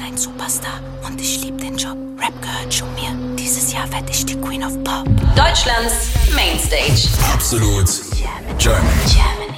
ein Superstar und ich lieb den Job. Rap gehört schon mir. Dieses Jahr werd ich die Queen of Pop. Deutschlands Mainstage. Absolut German.